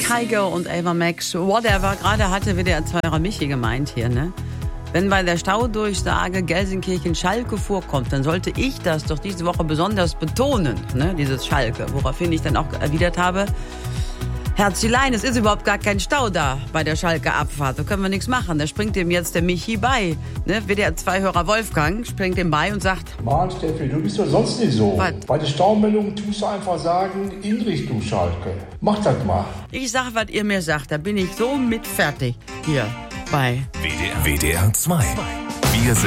Tiger und Ava Max, whatever. Gerade hatte WDR 2 Michi gemeint hier, ne? Wenn bei der Staudurchsage Gelsenkirchen-Schalke vorkommt, dann sollte ich das doch diese Woche besonders betonen, ne? Dieses Schalke. Woraufhin ich dann auch erwidert habe, Herzelein, es ist überhaupt gar kein Stau da bei der Schalke-Abfahrt. Da können wir nichts machen. Da springt dem jetzt der Michi bei. Ne? WDR 2-Hörer Wolfgang springt dem bei und sagt: Mann, Steffi, du bist doch sonst nicht so. Was? Bei der Staumeldung tust du einfach sagen, in Richtung Schalke. Mach das mal. Ich sag, was ihr mir sagt. Da bin ich so mit fertig. Hier bei WDR 2.